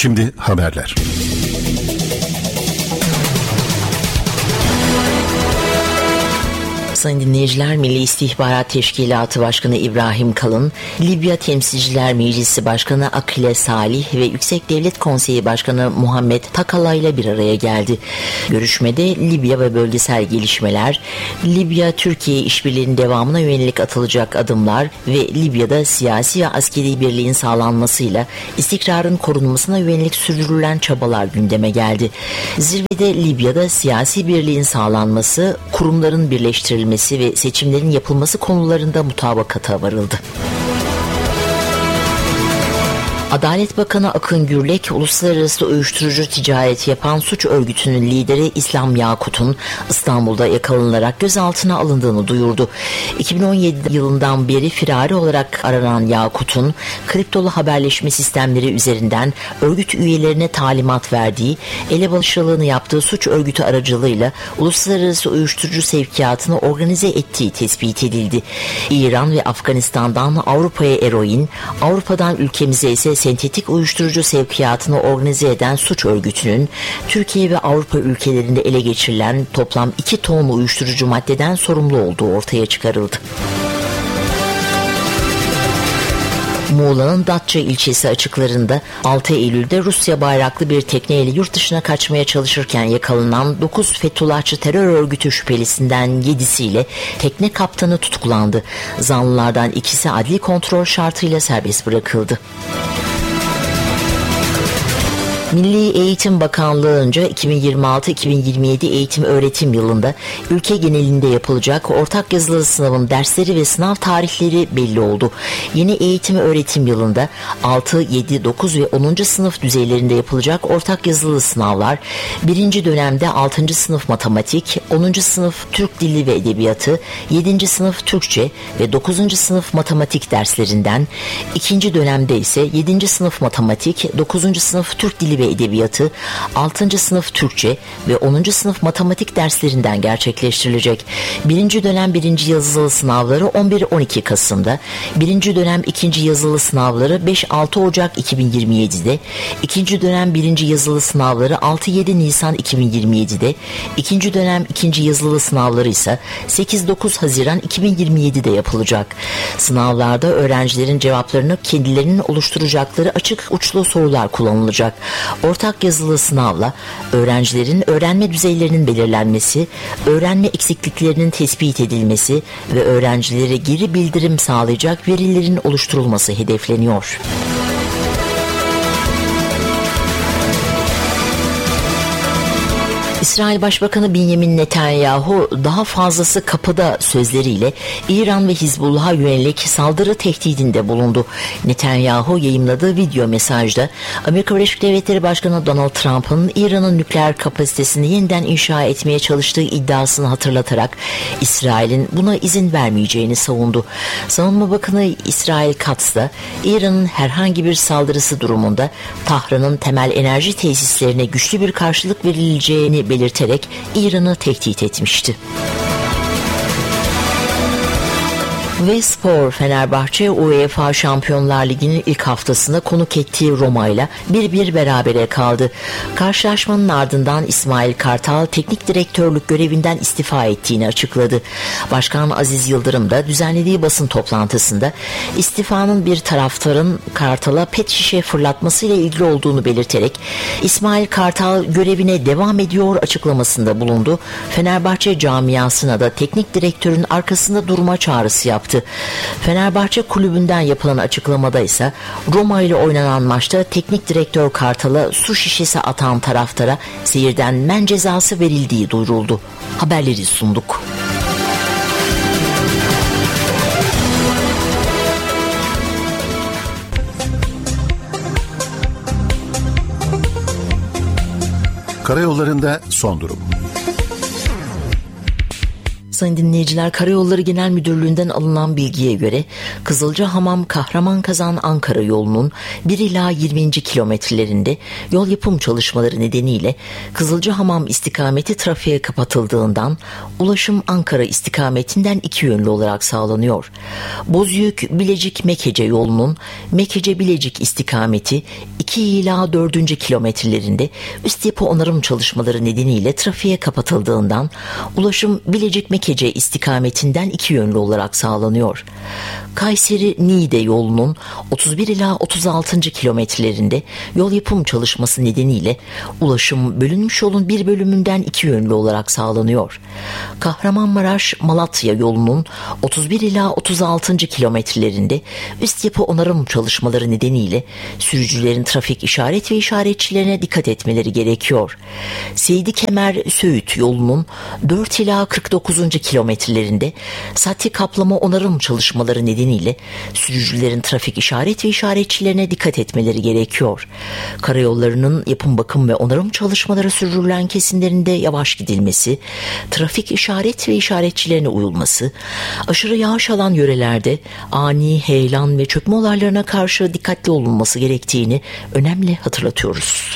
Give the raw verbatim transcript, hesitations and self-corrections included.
Şimdi haberler. Sayın dinleyiciler, Milli İstihbarat Teşkilatı Başkanı İbrahim Kalın, Libya Temsilciler Meclisi Başkanı Akile Salih ve Yüksek Devlet Konseyi Başkanı Muhammed Takala ile bir araya geldi. Görüşmede Libya ve bölgesel gelişmeler, Libya-Türkiye işbirliğinin devamına yönelik atılacak adımlar ve Libya'da siyasi ve askeri birliğin sağlanmasıyla istikrarın korunmasına yönelik sürdürülen çabalar gündeme geldi. Zirvede Libya'da siyasi birliğin sağlanması, kurumların birleştirilmesi ve seçimlerin yapılması konularında mutabakata varıldı. Adalet Bakanı Akın Gürlek, uluslararası uyuşturucu ticareti yapan suç örgütünün lideri İslam Yakut'un İstanbul'da yakalanılarak gözaltına alındığını duyurdu. iki bin on yedi yılından beri firari olarak aranan Yakut'un kriptolu haberleşme sistemleri üzerinden örgüt üyelerine talimat verdiği, elebaşılığını yaptığı suç örgütü aracılığıyla uluslararası uyuşturucu sevkiyatını organize ettiği tespit edildi. İran ve Afganistan'dan Avrupa'ya eroin, Avrupa'dan ülkemize ise sentetik uyuşturucu sevkiyatını organize eden suç örgütünün Türkiye ve Avrupa ülkelerinde ele geçirilen toplam iki ton uyuşturucu maddeden sorumlu olduğu ortaya çıkarıldı. Muğla'nın Datça ilçesi açıklarında altı Eylül'de Rusya bayraklı bir tekneyle yurt dışına kaçmaya çalışırken yakalanan dokuz Fethullahçı terör örgütü şüphelisinden yedisiyle tekne kaptanı tutuklandı. Zanlılardan ikisi adli kontrol şartıyla serbest bırakıldı. Milli Eğitim Bakanlığı'nca iki bin yirmi altı iki bin yirmi yedi eğitim öğretim yılında ülke genelinde yapılacak ortak yazılı sınavın dersleri ve sınav tarihleri belli oldu. Yeni eğitim öğretim yılında altı, yedi, dokuz ve onuncu sınıf düzeylerinde yapılacak ortak yazılı sınavlar birinci dönemde altıncı sınıf matematik, onuncu sınıf Türk Dili ve Edebiyatı, yedinci sınıf Türkçe ve dokuzuncu sınıf matematik derslerinden, ikinci dönemde ise yedinci sınıf matematik, dokuzuncu sınıf Türk Dili ve Edebiyatı, altıncı sınıf Türkçe ve onuncu sınıf matematik derslerinden gerçekleştirilecek. Birinci dönem birinci yazılı sınavları on bir on iki Kasım'da, birinci dönem ikinci yazılı sınavları beş altı Ocak iki bin yirmi yedi'de, ikinci dönem birinci yazılı sınavları altı yedi Nisan iki bin yirmi yedi'de, ikinci dönem ikinci yazılı sınavları ise sekiz dokuz Haziran iki bin yirmi yedi'de yapılacak. Sınavlarda öğrencilerin cevaplarını kendilerinin oluşturacakları açık uçlu sorular kullanılacak. Ortak yazılı sınavla öğrencilerin öğrenme düzeylerinin belirlenmesi, öğrenme eksikliklerinin tespit edilmesi ve öğrencilere geri bildirim sağlayacak verilerin oluşturulması hedefleniyor. İsrail Başbakanı Benjamin Netanyahu daha fazlası kapıda sözleriyle İran ve Hizbullah'a yönelik saldırı tehdidinde bulundu. Netanyahu yayımladığı video mesajda Amerika Birleşik Devletleri Başkanı Donald Trump'ın İran'ın nükleer kapasitesini yeniden inşa etmeye çalıştığı iddiasını hatırlatarak İsrail'in buna izin vermeyeceğini savundu. Savunma Bakanı İsrail Katz da İran'ın herhangi bir saldırısı durumunda Tahran'ın temel enerji tesislerine güçlü bir karşılık verileceğini belirterek İran'ı tehdit etmişti. Ve spor, Fenerbahçe UEFA Şampiyonlar Ligi'nin ilk haftasında konuk ettiği Roma ile bir bir berabere kaldı. Karşılaşmanın ardından İsmail Kartal teknik direktörlük görevinden istifa ettiğini açıkladı. Başkan Aziz Yıldırım da düzenlediği basın toplantısında istifanın bir taraftarın Kartal'a pet şişe fırlatmasıyla ilgili olduğunu belirterek İsmail Kartal görevine devam ediyor açıklamasında bulundu. Fenerbahçe camiasına da teknik direktörün arkasında durma çağrısı yaptı. Fenerbahçe kulübünden yapılan açıklamada ise Roma ile oynanan maçta teknik direktör Kartal'a su şişesi atan taraftara seyirden men cezası verildiği duyuruldu. Haberleri sunduk. Karayollarında son durum. sayın dinleyiciler, Karayolları Genel Müdürlüğü'nden alınan bilgiye göre Kızılcahamam Kahramanmaraş Ankara yolunun bir ila yirminci kilometrelerinde yol yapım çalışmaları nedeniyle Kızılcahamam istikameti trafiğe kapatıldığından ulaşım Ankara istikametinden iki yönlü olarak sağlanıyor. Bozüyük Bilecik Mekece yolunun Mekece Bilecik istikameti iki ila dördüncü kilometrelerinde üst yapı onarım çalışmaları nedeniyle trafiğe kapatıldığından ulaşım Bilecik Mekece istikametinden iki yönlü olarak sağlanıyor. Kayseri Niğde yolunun otuz bir ila otuz altıncı kilometrelerinde yol yapım çalışması nedeniyle ulaşım bölünmüş yolun bir bölümünden iki yönlü olarak sağlanıyor. Kahramanmaraş Malatya yolunun otuz bir ila otuz altıncı kilometrelerinde üst yapı onarım çalışmaları nedeniyle sürücülerin trafik işaret ve işaretçilerine dikkat etmeleri gerekiyor. Seydi Kemer Söğüt yolunun dört ila kırk dokuzuncu kilometrelerinde sati kaplama onarım çalışmaları nedeniyle sürücülerin trafik işaret ve işaretçilerine dikkat etmeleri gerekiyor. Karayollarının yapım bakım ve onarım çalışmaları sürdürülen kesimlerinde yavaş gidilmesi, trafik işaret ve işaretçilerine uyulması, aşırı yağış alan yörelerde ani heyelan ve çökme olaylarına karşı dikkatli olunması gerektiğini önemli hatırlatıyoruz.